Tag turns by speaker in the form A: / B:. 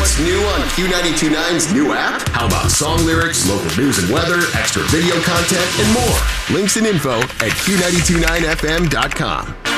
A: What's new on Q929's new app? How about song lyrics, local news and weather, extra video content, and more? Links and info at Q929FM.com.